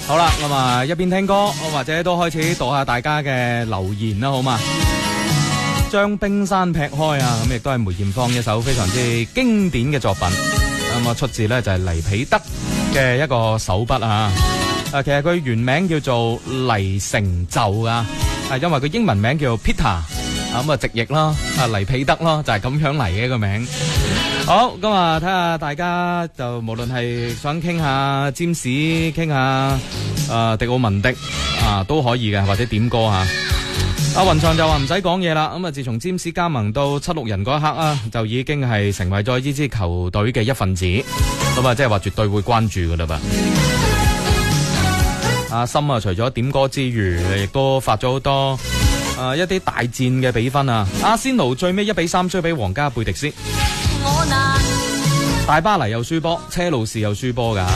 好啦，咁啊一邊聽歌，或者都開始讀下大家嘅留言啦，好嘛？將冰山劈開啊，咁亦都係梅艷芳一首非常之經典嘅作品。咁啊出自咧就係黎彼得嘅一個手筆啊。其實佢原名叫做黎成就啊，因為佢英文名叫做 Peter， 咁啊直譯啦，黎彼得咯，就係咁樣嚟嘅一個名。好，咁啊睇下大家就無論係想傾下占士，傾下迪奧文迪都可以嘅，或者點歌吓。阿雲翔就話唔使講嘢啦，咁啊自從占士加盟到76人嗰一刻啊，就已經係成為咗呢支球隊嘅一份子，咁啊即係話絕對會關注噶啦噃。阿森啊，除咗點歌之餘，亦都發咗好多一啲大戰嘅比分啊。阿仙奴最尾1-3追俾皇家貝迪斯，大巴黎又輸波，車路士又輸波噶。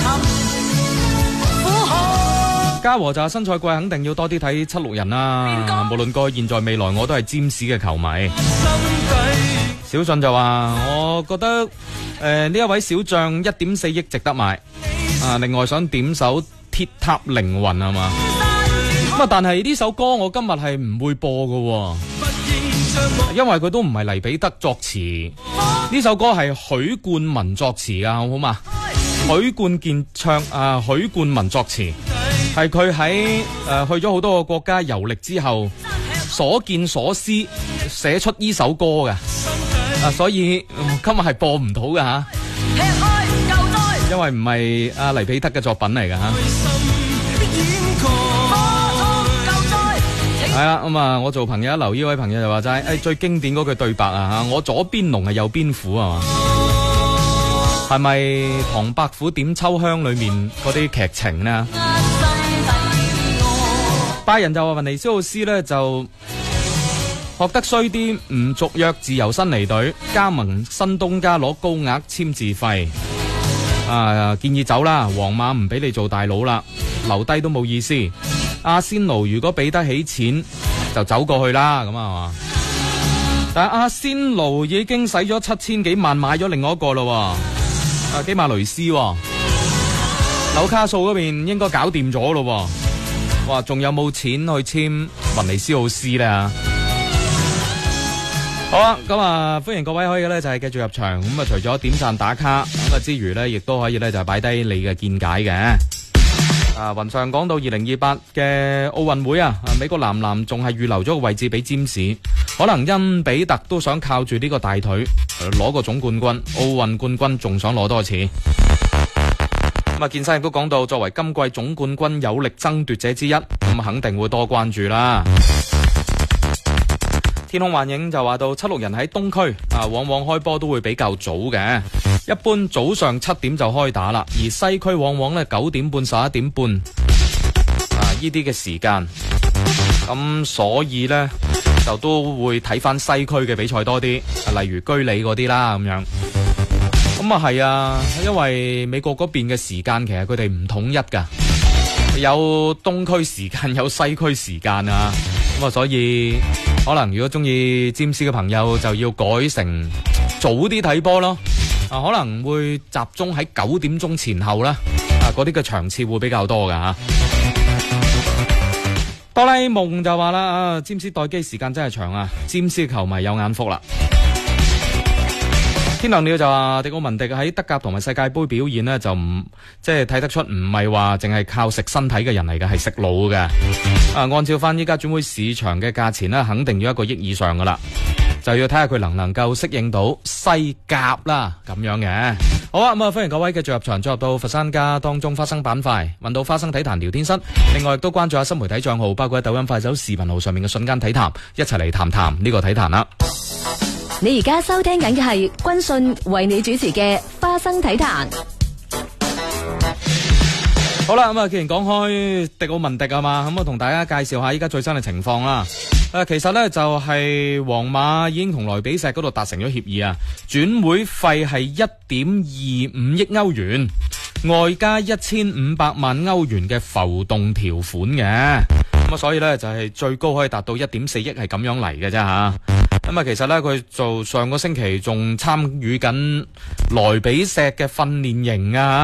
嘉禾就話新賽季肯定要多啲睇76人啦，無論過去現在未來我都係占士嘅球迷。小信就話我覺得呢一位小將1.4億值得買，另外想點首鐵塔靈魂係嘛，咁啊但係呢首歌我今日係唔會播㗎，因為佢都唔係黎彼得作詞，呢首歌係許冠文作詞啊，好嘛？許冠傑唱許冠文作詞，係佢喺去咗好多個國家遊歷之後所見所思寫出呢首歌嘅，所以今日係播唔到㗎吓，因為唔係黎彼得嘅作品嚟㗎吓。係啦，咁啊，我做朋友一留呢位朋友就話齋，最經典嗰句對白啊吓，我左邊龍係右邊虎啊嘛，係咪唐伯虎點秋香裏面嗰啲劇情呢？拜仁就話雲尼斯奧斯呢就學得衰啲，唔續約自由新離隊，加盟新東家攞高額簽字費，建議走啦，皇馬唔俾你做大佬啦，留低都冇意思。阿仙奴如果俾得起錢就走過去啦，咁啊嘛。但係阿仙奴已經使咗7000幾萬買咗另外一個咯，基馬雷斯，紐卡素嗰邊應該搞掂咗咯。哇，仲有冇錢去簽雲尼斯奧斯咧？好啦，咁啊歡迎各位可以咧就係繼續入場，咁啊除咗點讚打卡咁啊之餘咧，亦都可以咧就係擺低你嘅見解嘅。雲上講到2028嘅奧運會啊，美國男籃仲係預留咗個位置俾占士，可能恩比特都想靠住呢個大腿攞個總冠軍，奧運冠軍仲想攞多次。咁啊，健身亦都講到，作為今季總冠軍有力爭奪者之一，咁肯定會多關注啦。天空幻影就話到76人喺東區往往開波都會比較早嘅，一般早上7點就開打啦，而西區往往咧9點半、11點半呢啲嘅時間，咁所以呢，就都會睇翻西區嘅比賽多啲，例如居里嗰啲啦咁樣。咁啊係啊，因為美國嗰邊嘅時間其實佢哋唔統一噶，有東區時間有西區時間啊，咁啊所以可能如果中意占士嘅朋友就要改成早啲睇波咯，可能會集中喺9點鐘前後啦，嗰啲嘅場次會比較多噶吓。哆啦 A 夢就話啦，占士待機時間真係長啊，占士球迷有眼福啦。天亮了就話迪奧文迪喺德甲同埋世界杯表現呢，就唔即係睇得出唔係話淨係靠食身體嘅人嚟嘅，係食腦嘅。按照翻依家轉會市場嘅價錢呢，肯定要1個億以上噶啦，就要睇下佢能唔能夠適應到西甲啦咁樣嘅。好啊，咁啊歡迎各位繼續入場，進入到佛山家當中花生板塊，搵到花生體壇聊天室。另外亦都關注下新媒體賬號，包括喺抖音、快手、視頻號上面嘅瞬間體壇，一齊嚟談談呢個體壇啦。 你而家收聽緊嘅係軍訊為你主持嘅花生體壇。 好啦，咁啊，既然講開迪奧文迪啊嘛，咁啊同大家介紹下依家最新嘅情況啦。其實呢，就係皇馬已經同萊比錫嗰度達成咗協議啊，轉會費係1.25億歐元，外加1500萬歐元嘅浮動條款嘅。咁啊，所以呢，就係最高可以達到1.4億係咁樣嚟嘅啫吓。咁啊，其實咧佢做上個星期仲參與緊萊比錫嘅訓練營啊，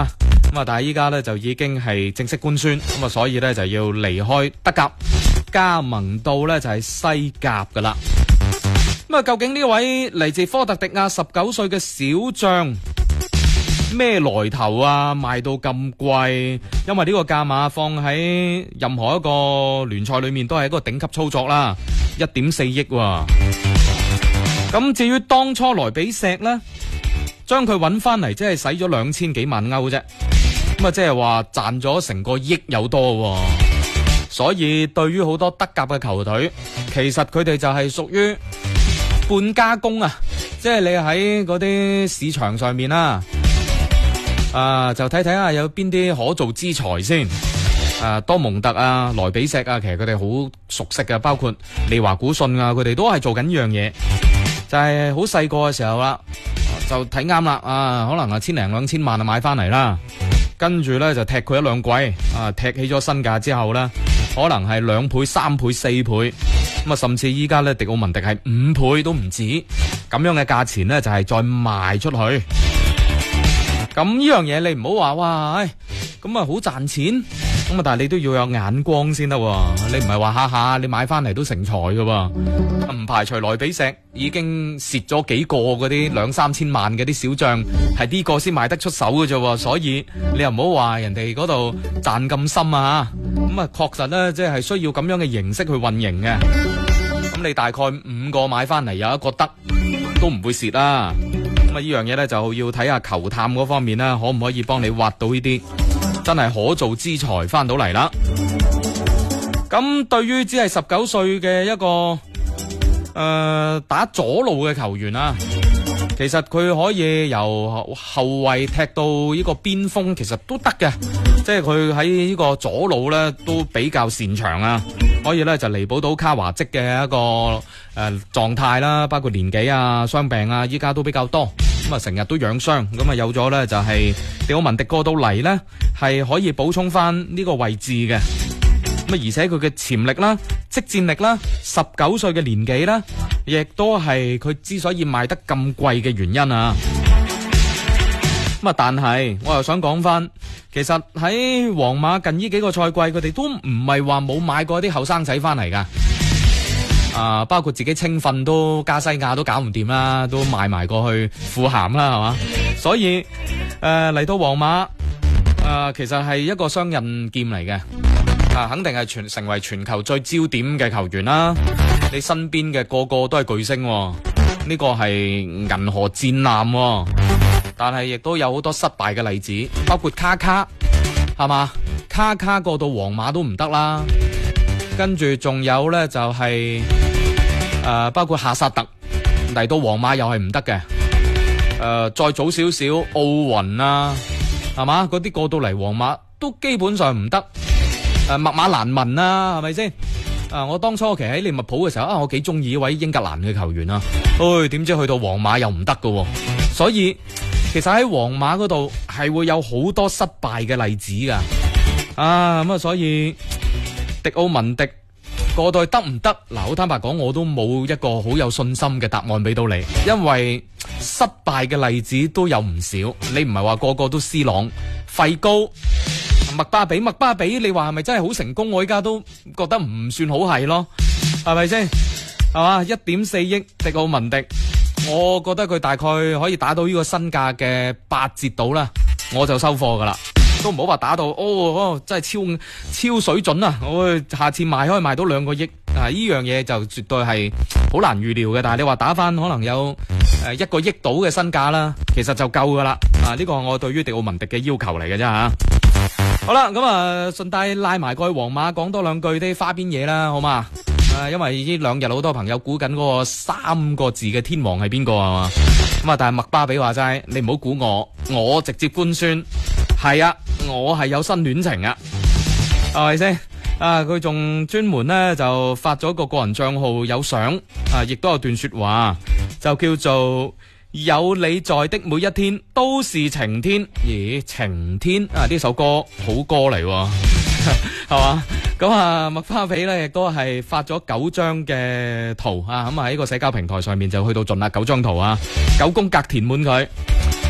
咁啊，但係依家咧就已經係正式官宣，咁啊，所以咧就要離開德甲，加盟到咧就係西甲噶啦。咁啊，究竟呢位嚟自科特迪亞19歲嘅小將咩來頭啊？賣到咁貴，因為呢個價碼放喺任何一個聯賽裏面都係一個頂級操作啦，1.4億喎。咁至於當初萊比錫呢，將佢揾翻嚟，即係使咗2000幾萬歐啫，咁啊，即係話賺咗成個億有多喎。所以對於好多德甲嘅球隊，其實佢哋就係屬於半加工啊，即係你喺嗰啲市場上面啦。就睇睇下有邊啲可造之材先。多蒙特啊、萊比錫啊，其實佢哋好熟悉嘅，包括利華古遜啊，佢哋都係做緊呢樣嘢，就係好細個嘅時候啦，就睇啱啦，可能1000零2000萬買翻嚟啦，跟住咧就踢佢1-2季，踢起咗身價之後咧，可能係2倍、3倍、4倍，咁啊，甚至依家咧迪奧文迪係5倍都唔止，咁樣嘅價錢咧就係再賣出去。咁呢樣嘢你唔好話哇，咁啊好賺錢，咁啊但係你都要有眼光先得，你唔係話下下你買翻嚟都成才噶，唔排除萊比錫已經蝕咗幾個嗰啲2-3千萬嘅啲小將，係呢個先賣得出手嘅啫，所以你又唔好話人哋嗰度賺咁深啊，咁啊確實咧即係需要咁樣嘅形式去運營嘅，咁你大概5個買翻嚟有一個得，都唔會蝕啦。咁啊，呢樣嘢咧就要睇下球探嗰方面啦，可唔可以幫你挖到呢啲真係可造之材翻到嚟啦？咁對於只係19歲嘅一個打左路嘅球員啊，其實佢可以由後衛踢到呢個邊鋒，其實都得嘅，即係佢喺呢個左路咧都比較擅長啊，可以咧就彌補到卡華積嘅一個狀態啦，包括年紀啊、傷病啊，依家都比較多，咁啊成日都養傷，咁啊有咗咧就係迪奧文迪過到嚟咧，係可以補充翻呢個位置嘅，咁啊而且佢嘅潛力啦、即戰力啦、19歲嘅年紀啦，亦都係佢之所以賣得咁貴嘅原因啊。咁啊，但係我又想講翻，其實喺皇馬近呢幾個賽季，佢哋都唔係話冇買過啲後生仔翻嚟噶。包括自己青訓都加西亞都搞唔掂啦，都賣埋過去富咸啦，係嘛？所以嚟到皇馬其實係一個雙刃劍嚟嘅，肯定係成為全球最焦點嘅球員啦。你身邊嘅個個都係巨星，呢個係銀河戰艦，但係亦都有好多失敗嘅例子，包括卡卡，係嘛？卡卡過到皇馬都唔得啦，跟住仲有呢，就係包括夏薩特嚟到皇馬又係唔得嘅，再早少少奧雲啊，係嘛？嗰啲過到嚟皇馬都基本上唔得，麥馬蘭文啊，係咪先？我當初其實喺利物浦嘅時候我幾中意一位英格蘭嘅球員啊，點知去到皇馬又唔得㗎，所以其實喺皇馬嗰度係會有好多失敗嘅例子噶，咁啊，所以迪奧文迪過到去得唔得？嗱，好坦白講，我都冇一個好有信心嘅答案俾到你，因為失敗嘅例子都有唔少，你唔係話個個都C朗、費高、麥巴比，你話係咪真係好成功？我依家都覺得唔算好係咯，係咪先？係嘛，1.4億迪奧文迪，我覺得佢大概可以打到呢個身價嘅8折到啦，我就收貨噶啦，都唔好話打到真係超水準啊！我下次賣可以賣到2個億，呢樣嘢就絕對係好難預料嘅。但係你話打翻可能有1個億到嘅身價啦，其實就夠噶啦。呢個係我對於迪奧文迪嘅要求嚟嘅啫吓。好啦，咁順帶拉埋過去皇馬講多兩句啲花邊嘢啦，好嘛？因為呢2日好多朋友估緊嗰個3個字嘅天王係邊個係嘛？咁但係麥巴比話齋，你唔好估我直接官宣，係啊，我係有新戀情啊，係咪先？佢仲專門呢就發咗個人賬號有相，亦都有段說話，就叫做有你在的每一天都是晴天。咦，晴天呢首歌好歌嚟喎，係嘛？咁麥巴比咧亦都係發咗9張嘅圖咁喺個社交平台上面就去到盡啦，9張圖9宮格填滿佢。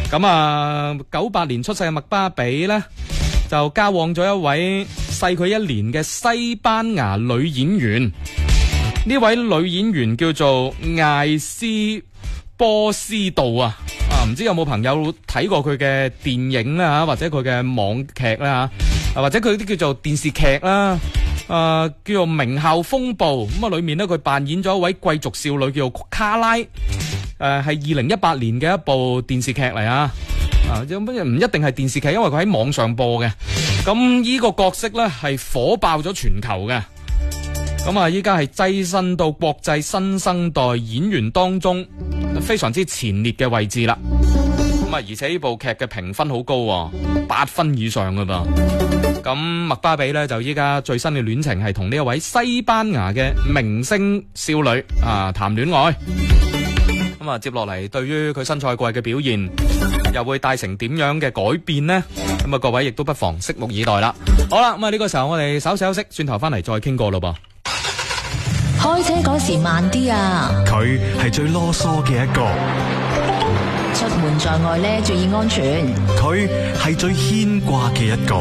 咁啊，98年出世嘅麥巴比呢，就交往咗一位細佢1年嘅西班牙女演員。呢位女演員叫做艾斯波斯道啊，唔知有冇朋友睇過佢嘅電影啦，或者佢嘅網劇啦，或者佢啲叫做電視劇啦，叫做《名校風暴》。咁啊，裏面呢，佢扮演咗一位貴族少女叫做卡拉，係2018年嘅一部電視劇嚟啊。唔一定係電視劇，因為佢喺網上播嘅。咁呢個角色呢，係火爆咗全球嘅。咁啊，依家係躋身到國際新生代演員當中非常之前列嘅位置啦。咁啊，而且呢部劇嘅評分好高，8分以上噶噃。咁麥巴比呢，就依家最新嘅戀情係同呢一位西班牙嘅明星少女談戀愛。咁啊，接落嚟對於佢新賽季嘅表現又會帶成點樣嘅改變呢？咁啊，各位亦都不妨拭目以待啦。好啦，咁啊呢個時候我哋稍休息，轉頭翻嚟再傾過咯噃。 開車嗰時慢啲啊！ 佢係最囉嗦嘅一個， 出門在外咧，注意安全。 佢係最牽掛嘅一個，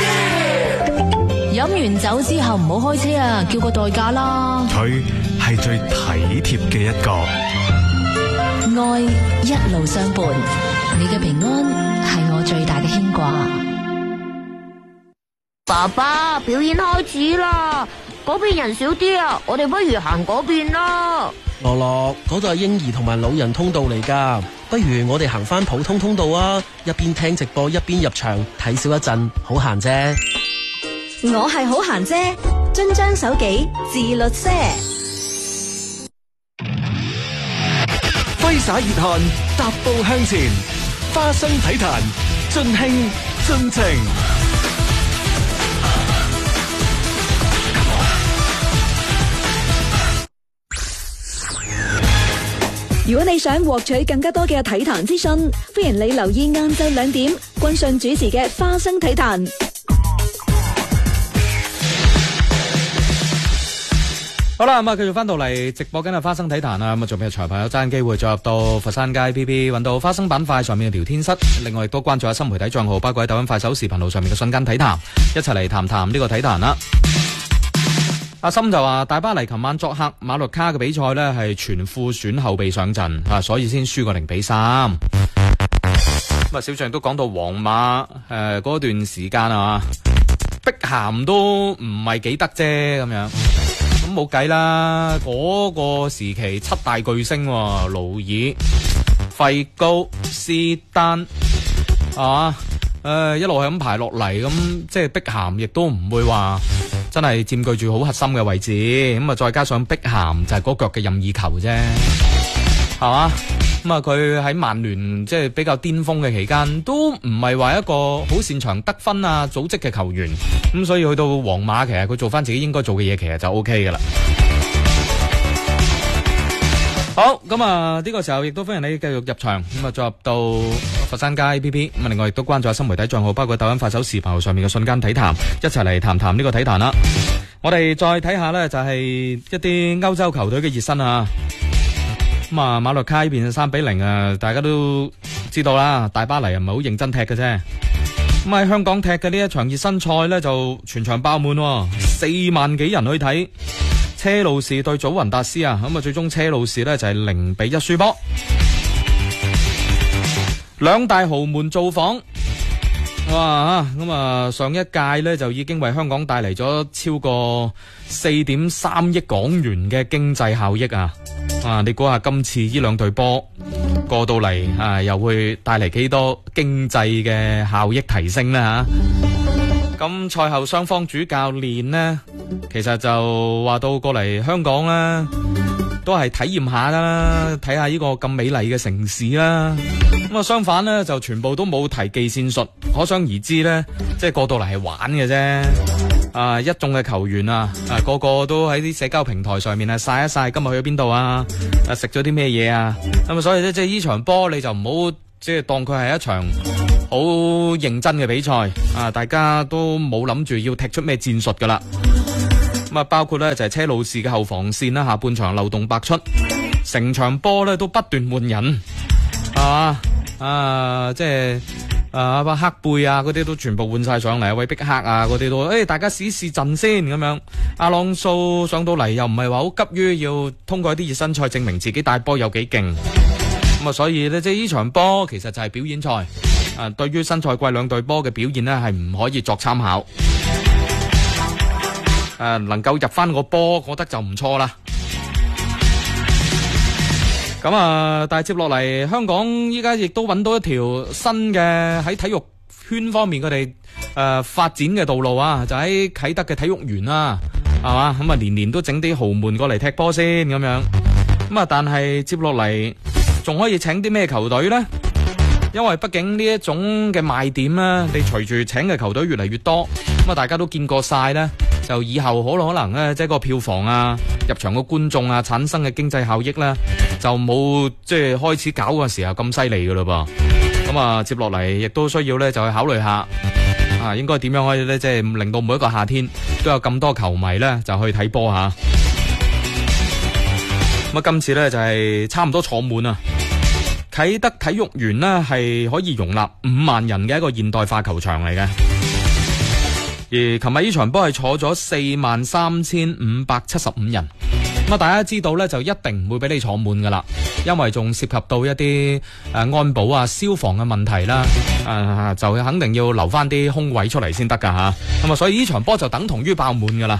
飲完酒之後唔好開車啊，叫個代駕啦。 佢係最體貼嘅一個， 愛一路相伴，你嘅平安係我最大嘅牽掛。 爸爸，表演開始啦！嗰邊人少啲啊，我哋不如行嗰邊啦。 樂樂，嗰度係嬰兒同埋老人通道嚟噶，不如我哋行翻普通通道啊！一邊聽直播一邊入場睇少一陣，好閒啫。 我係好閒啫，遵章守紀，自律些。 揮灑熱汗，踏步向前，花生體壇，盡興盡情。 如果你想獲取更加多嘅體壇資訊，歡迎你留意晏晝2點君信主持嘅花生體壇。 好啦，咁啊，繼續翻到嚟直播緊嘅花生體壇啊，咁啊，仲有財朋友爭機會再入到佛山街 PP， 揾到花生板塊上面嘅聊天室。另外亦都關注下新媒體賬號，包括喺抖音、快手、視頻號上面嘅瞬間體壇，一齊嚟談談呢個體壇啦。阿森就話大巴黎琴晚作客馬略卡嘅比賽呢，係全副選後備上陣，所以先輸個0-3。咁啊，小象都講到皇馬嗰段時間啊，碧咸都唔係幾得啫咁樣。咁冇計啦，嗰個時期7大巨星，勞爾、費高、斯丹一路係咁排落嚟，咁即係碧咸亦都唔會話真係佔據住好核心嘅位置，咁啊再加上碧咸就係嗰腳嘅任意球啫，係嘛？咁啊佢喺曼聯即係比較巔峰嘅期間，都唔係話一個好擅長得分啊組織嘅球員，咁所以去到皇馬，其實佢做翻自己應該做嘅嘢，其實就 OK 噶啦。好，咁啊呢個時候亦都歡迎你繼續入場，咁啊再入到佛山街 PP， 咁啊另外亦都關注下新媒體賬號，包括抖音、快手、視頻號上面嘅瞬間體壇，一齊嚟談談呢個體壇啦。我哋再睇下呢，就係一啲歐洲球隊嘅熱身啊。咁啊馬略卡呢邊3-0啊，大家都知道啦，大巴黎唔係好認真踢嘅啫。咁喺香港踢嘅呢一場熱身賽呢，就全場爆滿，4萬幾人去睇。車路士對祖雲達斯啊，咁啊最終車路士呢就係0-1輸波。兩大豪門造訪，哇！咁啊上一屆呢就已經為香港帶嚟咗超過4.3億港元嘅經濟效益啊！你估下今次呢兩隊波過到嚟又會帶嚟幾多經濟嘅效益提升呢？咁賽後雙方主教練呢，其實就話到過嚟香港啦，都係體驗下啦，睇下呢個咁美麗嘅城市啦。咁啊相反呢，就全部都冇提技戰術，可想而知呢，即係過到嚟係玩嘅啫。一眾嘅球員個個都喺啲社交平台上面晒一晒今日去咗邊度食咗啲咩嘢啊。咁所以咧，即係呢場波你就唔好即係當佢係一場好認真嘅比賽大家都冇諗住要踢出咩戰術噶啦。咁包括咧就係車路士嘅後防線啦，下半場漏洞百出，成場波咧都不斷換人， 即係黑貝啊嗰啲都全部換晒上嚟，韋碧克啊嗰啲都，大家試陣先咁樣。阿朗素上到嚟又唔係話好急於要通過一啲熱身賽證明自己帶波有幾勁，咁啊所以呢，即係呢場波其實就係表演賽。對於新賽季兩隊波嘅表現呢，係唔可以作參考。能夠入翻個波，覺得就唔錯啦。咁但係接落嚟，香港依家亦都揾到一條新嘅喺體育圈方面佢哋發展嘅道路啊，就喺啟德嘅體育園啦，係嘛？咁年年都整啲豪門過嚟踢波先咁樣。咁但係接落嚟仲可以請啲咩球隊呢？因為畢竟呢一種嘅賣點呢，你隨住請嘅球隊越嚟越多，咁大家都見過晒呢，就以後可能呢，即係個票房啊、入場嘅觀眾啊、產生嘅經濟效益呢，就冇即係開始搞嘅時候咁犀利噶嘞噃。咁接落嚟亦都需要呢，就去考慮下應該點樣可以呢，即係令到每一個夏天都有咁多球迷呢，就去睇波吓。咁今次呢，就係差唔多坐滿啊！啟德體育園呢係可以容納5萬人嘅一個現代化球場嚟嘅，而琴日呢場波係坐咗43,575人。咁大家知道呢，就一定唔會俾你坐滿噶啦，因為仲涉及到一啲安保啊、消防嘅問題啦，就肯定要留翻啲空位出嚟先得噶吓。咁所以呢場波就等同於爆滿噶啦。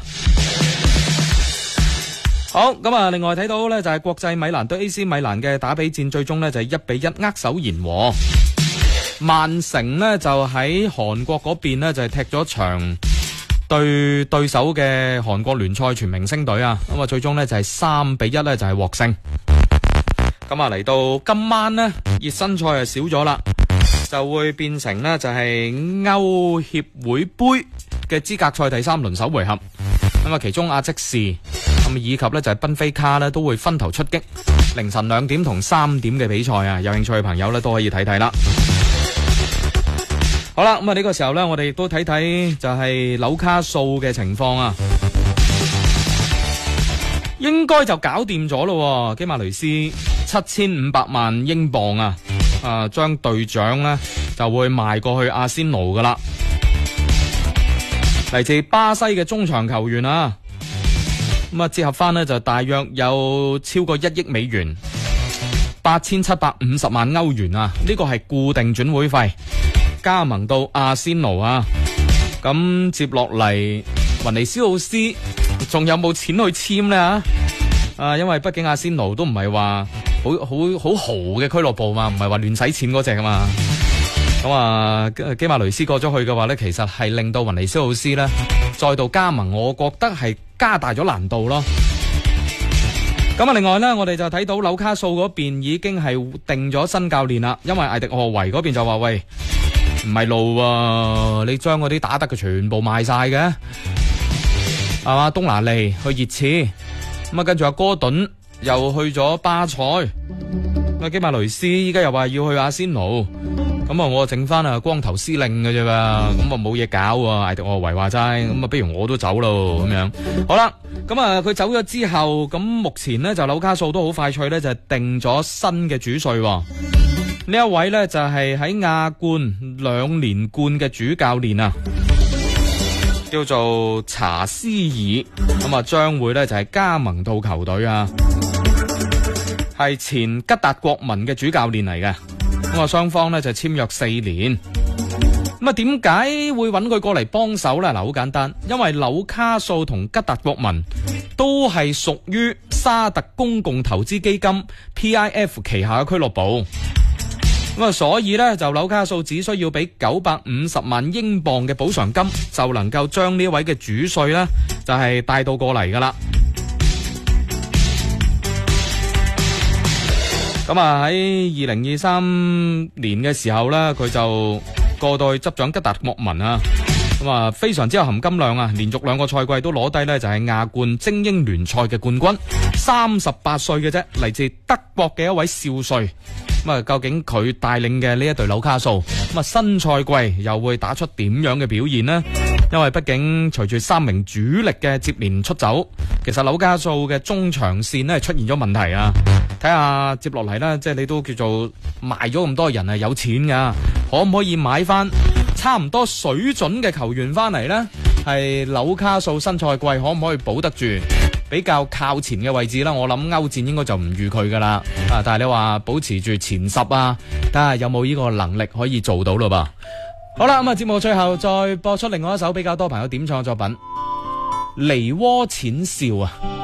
好，咁另外睇到呢，就係國際米蘭對 AC 米蘭嘅打比戰，最終呢就係1-1握手言和。曼城呢就喺韓國嗰邊呢就係踢咗場對手嘅韓國聯賽全明星隊啊，咁最終呢就係3-1呢就係獲勝。咁嚟到今晚呢，熱身賽就少咗啦，就會變成呢就係歐協會杯嘅資格賽第3輪首回合。咁其中阿積士以及呢就係賓菲卡呢都會分頭出擊，凌晨2點同3點嘅比賽啊，有興趣嘅朋友呢都可以睇睇啦。好啦，咁呢個時候呢，我哋亦都睇睇就係紐卡素嘅情況啊，應該就搞掂咗咯。基馬雷斯7500萬英鎊啊，將隊長呢就會賣過去阿仙奴噶啦。嚟自巴西嘅中場球員啊，咁折合翻呢就大約有超過1億美元，8750萬歐元啊，呢個係固定轉會費，加盟到阿仙奴啊。咁接落嚟雲尼斯奧斯仲有冇錢去簽呢？因為畢竟阿仙奴都唔係話好豪嘅俱樂部嘛，唔係話亂使錢嗰隻啊嘛。咁基馬雷斯過咗去嘅話呢，其實係令到雲尼斯奧斯呢再度加盟，我覺得係加大咗難度咯。咁另外呢，我哋就睇到紐卡素嗰邊已經係定咗新教練啦，因為艾迪賀維嗰邊就話喂，唔係路喎，你將嗰啲打得嘅全部賣晒嘅，係嘛？東拿利去熱刺，咁跟住阿哥頓又去咗巴塞，基馬雷斯依家又話要去阿仙奴。咁我剩翻光頭司令嘅啫噃，咁冇嘢搞喎。艾迪賀維話齋，咁不如我都走咯咁樣。好啦，咁佢走咗之後，咁目前呢就紐卡素都好快脆呢，就定咗新嘅主帥。呢一位呢就係喺亞冠2連冠嘅主教練啊，叫做查斯爾，咁將會呢就係加盟到球隊啊，係前吉達國民嘅主教練嚟嘅。咁雙方呢就簽約4年。咁點解會揾佢過嚟幫手呢？嗱，好簡單，因為紐卡素同吉達國民都係屬於沙特公共投資基金 PIF 旗下嘅俱樂部。咁所以呢，就紐卡素只需要俾950萬英鎊嘅補償金，就能夠將呢位嘅主帥呢就係帶到過嚟噶啦。咁喺2023年嘅時候呢，佢就過到去執掌吉達國民啊。咁非常之有含金量啊，連續2個賽季都攞低呢就係亞冠精英聯賽嘅冠軍，38歲嘅啫，嚟自德國嘅一位少帥。咁究竟佢帶領嘅呢一隊紐卡素，新賽季又會打出點樣嘅表現呢？因為畢竟隨住3名主力嘅接連出走，其實紐卡素嘅中場線呢出現咗問題啊。 睇下接落嚟啦，即係你都叫做賣咗咁多人係有錢噶，可唔可以買翻差唔多水準嘅球員翻嚟呢？係紐卡素新賽季可唔可以保得住比較靠前嘅位置啦？我諗歐戰應該就唔預佢噶啦，但係你話保持住前10啊，睇下有冇呢個能力可以做到咯噃。好啦，咁啊節目最後再播出另外一首比較多朋友點唱嘅作品《梨渦淺笑》啊。